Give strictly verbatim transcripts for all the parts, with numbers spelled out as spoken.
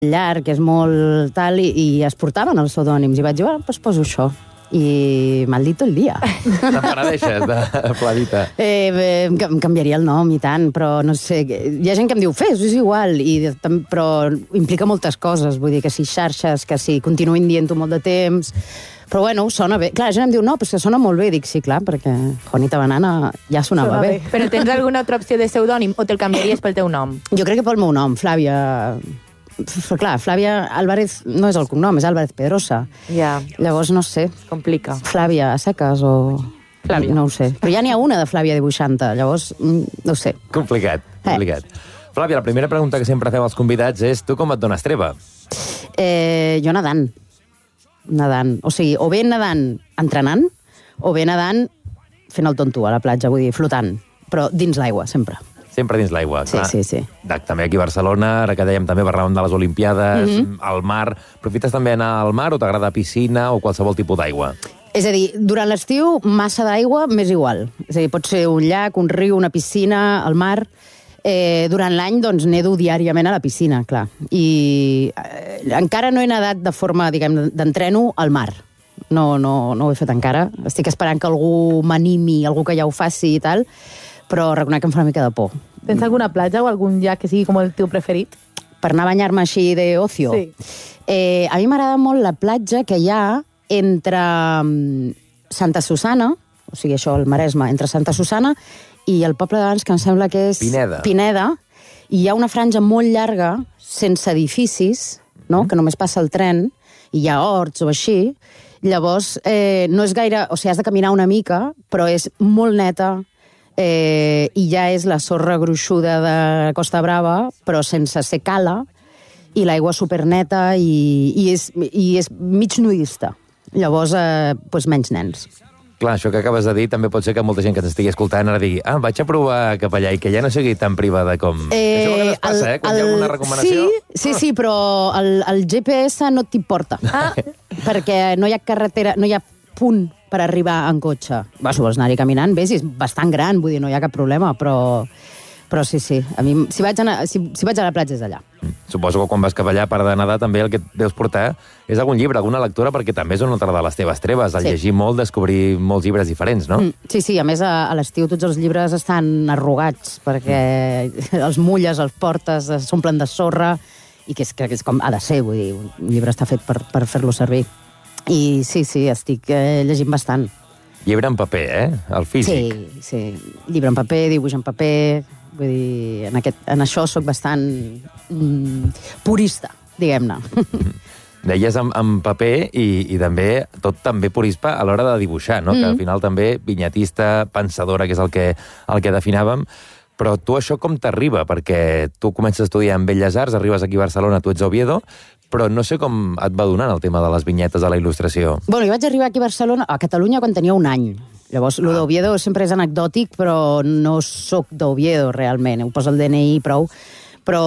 llarg, és molt tal, i, i es portaven els pseudònims, i vaig dir, bueno, doncs poso això. I maldito el dia. Te'n penedeixes, de Flavita? Eh, eh, em canviaria el nom i tant, però no sé, hi ha gent que em diu, fes, és igual, i, però implica moltes coses, vull dir que si xarxes, que si continuïn dient-ho molt de temps, però bueno, sona bé. Clar, la gent em diu, no, però és que sona molt bé, dic, sí, clar, perquè Juanita Banana ja sonava Sona bé. bé. Però tens alguna altra opció de pseudònim o te'l canviaries pel teu nom? Jo crec que pel meu nom, Flàvia... Però clar, Flàvia Álvarez no és el cognom, és Álvarez Pedrosa. Ja. Llavors, no sé. Complica. Flàvia a seques o... Flàvia. No ho sé. Però ja n'hi ha una de Flàvia dibuixanta, llavors, no ho sé. Complicat, complicat. Eh. Flàvia, la primera pregunta que sempre fem als convidats és tu com et dones treva? Eh, jo nedant. Nedant. O sigui, o bé nedant entrenant, o bé nedant fent el tonto a la platja, vull dir, flotant. Però dins l'aigua, sempre. Sempre dins l'aigua, sí, clar. Sí, sí, sí. També aquí a Barcelona, ara que dèiem també parlàvem de les Olimpiades, mm-hmm. al mar. Aprofites també anar al mar o t'agrada piscina o qualsevol tipus d'aigua? És a dir, durant l'estiu, massa d'aigua m'és igual. És a dir, pot ser un llac, un riu, una piscina, el mar. Eh, durant l'any, doncs, nedo diàriament a la piscina, clar. I eh, encara no he nedat de forma, diguem, d'entreno al mar. No, no, no ho he fet encara. Estic esperant que algú m'animi, algú que ja ho faci i tal, però reconec que em fa una mica de por. Tens alguna platja o algun llac que sigui com el teu preferit? Per anar a banyar-me així d'ocio? Sí. Eh, a mi m'agrada molt la platja que hi ha entre Santa Susana, o sigui, això, el Maresme, entre Santa Susana i el poble d'abans, que em sembla que és... Pineda. Pineda. I hi ha una franja molt llarga, sense edificis, no? Mm. Que només passa el tren, i hi ha horts o així. Llavors, eh, no és gaire... O sigui, has de caminar una mica, però és molt neta, eh, i ja és la sorra gruixuda de Costa Brava, però sense ser cala, i l'aigua superneta, i, i, és, i és mig nudista. Llavors, eh, doncs menys nens. Clar, això que acabes de dir també pot ser que molta gent que t'estigui escoltant ara digui ah, vaig a provar cap allà i que ja no sigui tan privada com... Eh, això a vegades passa, el, eh? Quan el, hi ha alguna recomanació... Sí, sí, sí, però el, el G P S no t'hi porta. Ah. Perquè no hi ha carretera, no hi ha punt per arribar en cotxe. Va, si vols anar-hi caminant, bé, si és bastant gran, vull dir, no hi ha cap problema, però, però sí, sí. A mi, si vaig, anar, si, si vaig a la platja és allà. Suposo que quan vas cap allà, a part de nedar, també el que et deus portar és algun llibre, alguna lectura, perquè també és una altra de les teves treves, al sí. llegir molt, descobrir molts llibres diferents, no? Mm, sí, sí, a més a, a l'estiu tots els llibres estan arrugats, perquè mm. els mulles, els portes, s'omplen de sorra, i que és, que és com ha de ser, vull dir, un llibre està fet per, per fer-lo servir. I sí, sí, estic eh, llegint bastant. Llibre en paper, eh? El físic. Sí, sí. Llibre en paper, dibuix en paper... Vull dir, en, aquest, en això sóc bastant mm, purista, diguem-ne. Deies en, en paper i, i també tot també purista a l'hora de dibuixar, no? Mm. Que al final també vinyetista, pensadora, que és el que, el que definàvem. Però tu això com t'arriba? Perquè tu comences a estudiar en Belles Arts, arribes aquí a Barcelona, tu ets a Oviedo, però no sé com et va donant el tema de les vinyetes de la il·lustració. Bueno, jo vaig arribar aquí a Barcelona, a Catalunya, quan tenia un any. Llavors, lo d'Oviedo sempre és anecdòtic, però no sóc d'Oviedo, realment. Ho posa el D N I prou. Però...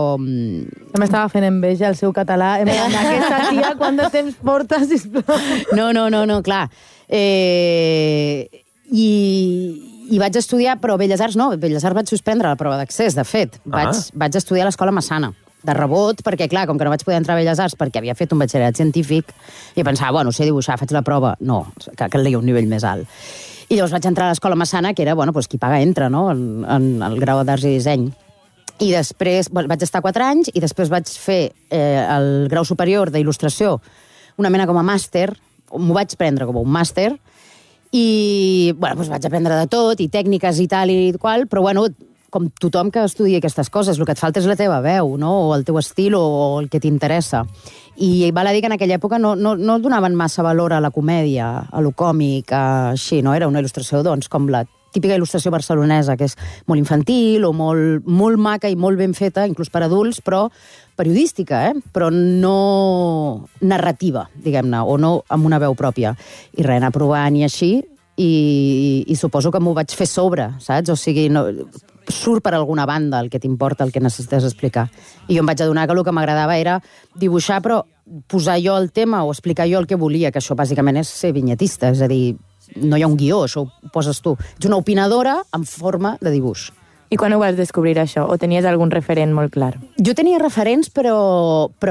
Ja m'estava fent enveja el seu català. Em va dir, aquesta tia, quant de temps porta, sisplau? No, no, no, no, clar. Eh... I... I vaig estudiar, però Belles Arts no. Belles Arts vaig suspendre la prova d'accés, de fet. Vaig, ah. vaig estudiar a l'Escola Massana, de rebot, perquè, clar, com que no vaig poder entrar a Belles Arts perquè havia fet un batxillerat científic, i pensava, bueno, sé dibuixar, faig la prova. No, que calia un nivell més alt. I llavors vaig entrar a l'Escola Massana, que era, bueno, pues, qui paga entra, no?, en, en el grau d'Arts i Disseny. I després bueno, vaig estar quatre anys, i després vaig fer eh, el grau superior d'il·lustració, una mena com a màster, m'ho vaig prendre com un màster, i, bueno, doncs vaig aprendre de tot, i tècniques i tal i qual, però, bueno, com tothom que estudia aquestes coses, el que et falta és la teva veu, no?, o el teu estil, o el que t'interessa. I val a dir que en aquella època no, no, no donaven massa valor a la comèdia, a lo còmic, a, així, no? Era una il·lustració, doncs, com la típica il·lustració barcelonesa, que és molt infantil, o molt, molt maca i molt ben feta, inclús per adults, però periodística, eh? Però no narrativa, diguem-ne, o no amb una veu pròpia. I res, anar provant i així, i, i suposo que m'ho vaig fer sobre, saps? O sigui, no, surt per alguna banda el que t'importa, el que necessites explicar. I jo em vaig adonar que el que m'agradava era dibuixar, però posar jo el tema o explicar jo el que volia, que això bàsicament és ser vinyetista, és a dir, no hi ha un guió, això ho poses tu. Ets una opinadora en forma de dibuix. I quan ho vas descobrir, això? O tenies algun referent molt clar? Jo tenia referents, però, però